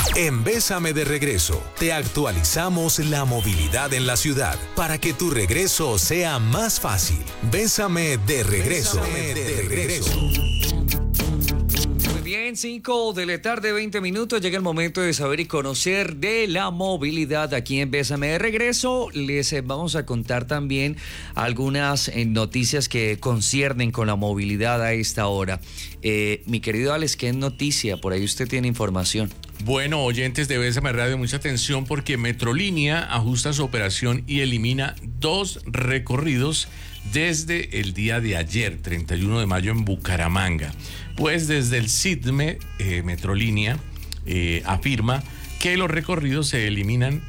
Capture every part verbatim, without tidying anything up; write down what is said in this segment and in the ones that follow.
En Bésame de Regreso, te actualizamos la movilidad en la ciudad para que tu regreso sea más fácil. Bésame de regreso. Bésame de regreso. Muy bien, cinco de la tarde, veinte minutos. Llega el momento de saber y conocer de la movilidad aquí en Bésame de Regreso. Les eh, vamos a contar también algunas eh, noticias que conciernen con la movilidad a esta hora. Eh, mi querido Alex, ¿qué noticia? Por ahí usted tiene información. Bueno, oyentes de Bésame Radio, mucha atención porque Metrolínea ajusta su operación y elimina dos recorridos desde el día de ayer, treinta y uno de mayo, en Bucaramanga. Pues desde el SITME, eh, Metrolínea eh, afirma que los recorridos se eliminan,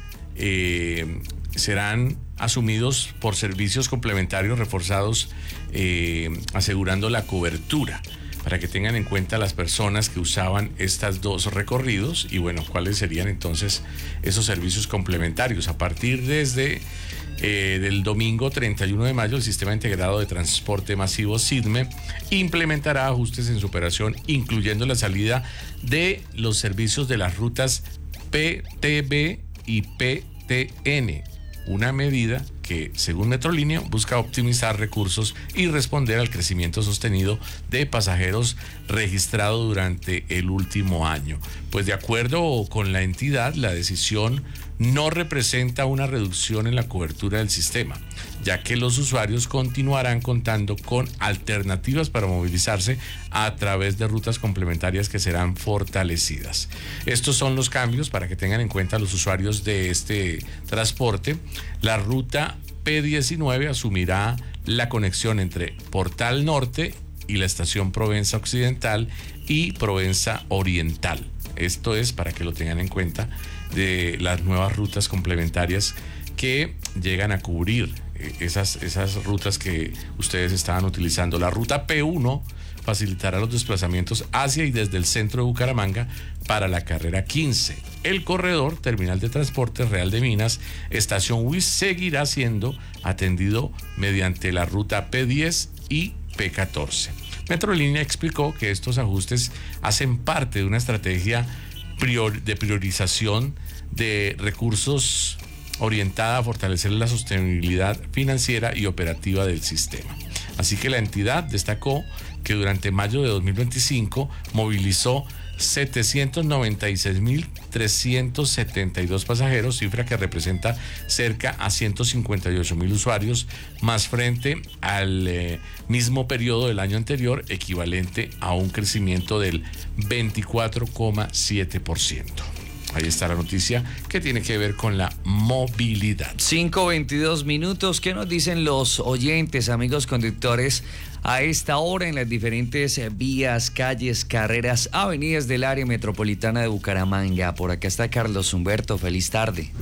eh, serán asumidos por servicios complementarios reforzados, eh, asegurando la cobertura, para que tengan en cuenta las personas que usaban estos dos recorridos y bueno, cuáles serían entonces esos servicios complementarios. A partir desde eh, del domingo treinta y uno de mayo, el Sistema Integrado de Transporte Masivo SITME implementará ajustes en su operación, incluyendo la salida de los servicios de las rutas P T B y P T N, una medida que, según Metrolínea, busca optimizar recursos y responder al crecimiento sostenido de pasajeros registrado durante el último año. Pues de acuerdo con la entidad, la decisión no representa una reducción en la cobertura del sistema, ya que los usuarios continuarán contando con alternativas para movilizarse a través de rutas complementarias que serán fortalecidas. Estos son los cambios para que tengan en cuenta los usuarios de este transporte. La ruta P diecinueve asumirá la conexión entre Portal Norte y la estación Provenza Occidental y Provenza Oriental. Esto es para que lo tengan en cuenta, de las nuevas rutas complementarias que llegan a cubrir esas, esas rutas que ustedes estaban utilizando. La ruta P uno facilitará los desplazamientos hacia y desde el centro de Bucaramanga para la carrera quince. El corredor Terminal de Transporte Real de Minas, Estación U I S, seguirá siendo atendido mediante la ruta P diez y P catorce. Metrolínea explicó que estos ajustes hacen parte de una estrategia prior, de priorización de recursos orientada a fortalecer la sostenibilidad financiera y operativa del sistema. Así que la entidad destacó que durante mayo de dos mil veinticinco movilizó setecientos noventa y seis mil trescientos setenta y dos pasajeros, cifra que representa cerca a ciento cincuenta y ocho mil usuarios, más frente al eh, mismo periodo del año anterior, equivalente a un crecimiento del veinticuatro coma siete por ciento. Ahí está la noticia que tiene que ver con la movilidad. cinco veintidós minutos. ¿Qué nos dicen los oyentes, amigos conductores, a esta hora en las diferentes vías, calles, carreras, avenidas del área metropolitana de Bucaramanga? Por acá está Carlos Humberto. Feliz tarde.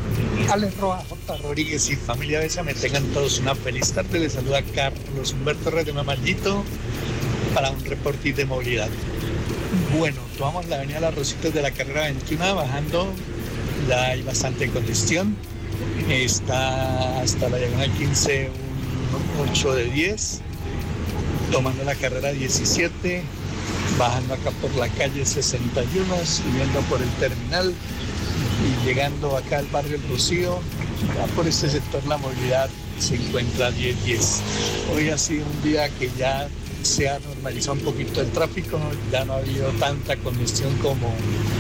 Alex Roa, J. Rodríguez y familia Bésame, tengan todos una feliz tarde. Les saluda Carlos Humberto Reyes de Mamallito para un reporte de movilidad. Bueno, tomamos la avenida Las Rositas de la carrera veintiuno, bajando, ya hay bastante congestión. Está hasta la diagonal quince, un ocho de diez. Tomando la carrera diecisiete, bajando acá por la calle sesenta y uno, subiendo por el terminal y llegando acá al barrio El Rocío. Ya por este sector la movilidad se encuentra diez diez. Hoy ha sido un día que ya se ha normalizado un poquito el tráfico, ya no ha habido tanta congestión como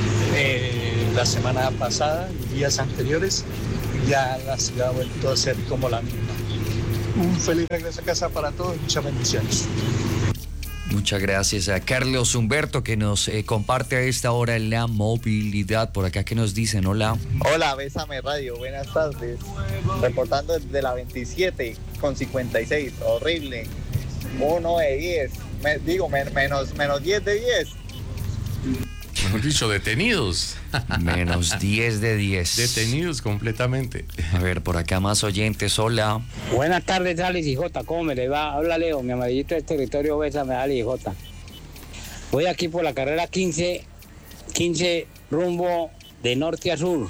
eh, la semana pasada y días anteriores. Ya la ciudad ha vuelto a ser como la misma. Un feliz regreso a casa para todos, muchas bendiciones. Muchas gracias a Carlos Humberto, que nos eh, comparte a esta hora la movilidad. Por acá, ¿qué nos dicen? Hola. Hola, Bésame Radio, buenas tardes. Reportando desde la veintisiete con cincuenta y seis, horrible. uno de diez, Me, digo, men, menos, menos diez de diez. Mejor dicho, detenidos. Menos diez de diez. Detenidos completamente. A ver, por acá más oyentes. Hola. Buenas tardes, Alex y J. ¿Cómo me le va? Habla Leo, mi amarillito del territorio Bésame, Alex y J. Voy aquí por la carrera quince, quince rumbo de norte a sur.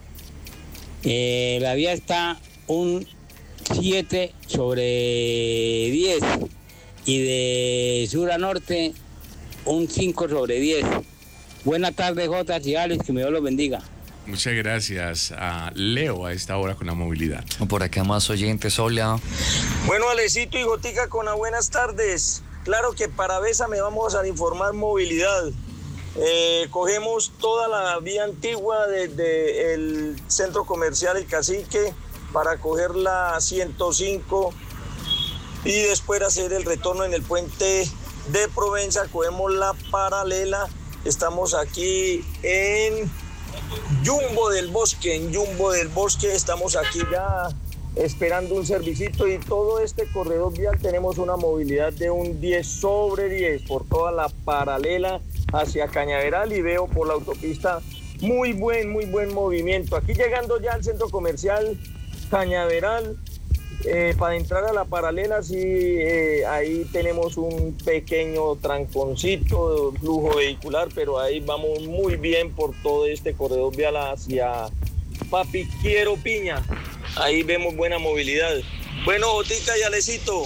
Eh, la vía está un siete sobre diez y de sur a norte un cinco sobre diez. Buenas tardes, Jota y Alex, que me Dios los bendiga. Muchas gracias a Leo a esta hora con la movilidad. Por acá más oyentes, hola. Bueno, Alecito y Gotica con las buenas tardes. Claro que para Bésame vamos a informar movilidad. Eh, cogemos toda la vía antigua desde el centro comercial El Cacique para coger la ciento cinco y después hacer el retorno en el puente de Provenza. Cogemos la paralela. Estamos aquí en Jumbo del Bosque, en Jumbo del Bosque. Estamos aquí ya esperando un servicito y todo este corredor vial tenemos una movilidad de un diez sobre diez por toda la paralela hacia Cañaveral y veo por la autopista muy buen, muy buen movimiento. Aquí llegando ya al centro comercial Cañaveral, eh, para entrar a la paralela, sí, eh, ahí tenemos un pequeño tranconcito, flujo vehicular, pero ahí vamos muy bien por todo este corredor vial hacia Papi Quiero Piña. Ahí vemos buena movilidad. Bueno, Botica y Alecito,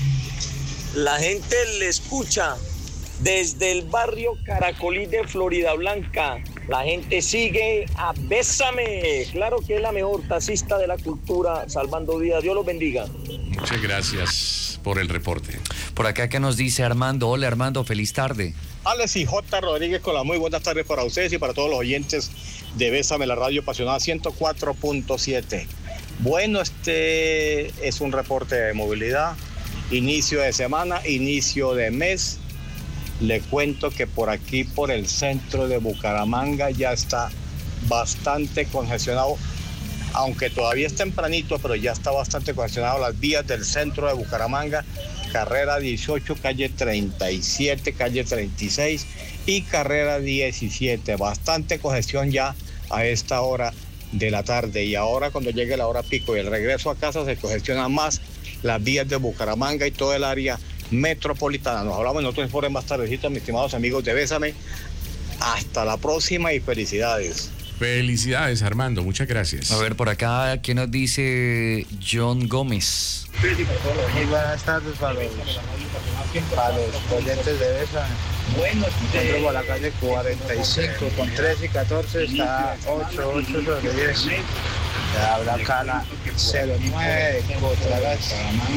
la gente le escucha desde el barrio Caracolí de Florida Blanca. La gente sigue a Bésame. Claro que es la mejor taxista de la cultura, salvando vidas. Dios los bendiga. Muchas gracias por el reporte. Por acá que nos dice Armando. Hola Armando, feliz tarde. Alex y J. Rodríguez con las muy buenas tardes para ustedes y para todos los oyentes de Bésame, la radio apasionada ciento cuatro punto siete. Bueno, este es un reporte de movilidad, inicio de semana, inicio de mes. Le cuento que por aquí, por el centro de Bucaramanga, ya está bastante congestionado, aunque todavía es tempranito, pero ya está bastante congestionado las vías del centro de Bucaramanga, carrera dieciocho, calle treinta y siete, calle treinta y seis y carrera diecisiete. Bastante congestión ya a esta hora de la tarde, y ahora cuando llegue la hora pico y el regreso a casa se congestiona más las vías de Bucaramanga y todo el área metropolitana. Nos hablamos en otro informe más tardecito, mis estimados amigos de Bésame. Hasta la próxima y felicidades. Felicidades, Armando, muchas gracias. A ver, por acá, ¿qué nos dice John Gómez? Muy buenas tardes para los, para los oyentes de Bésame. Bueno, encuentro por la calle cuarenta y cinco con trece y catorce, está ocho, ocho sobre diez. Habla acá la cero nueve de Cotragas,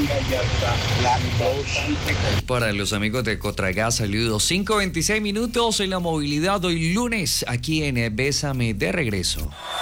para los amigos de Cotragas, saludos. cinco veintiséis minutos en la movilidad hoy lunes aquí en Bésame de regreso.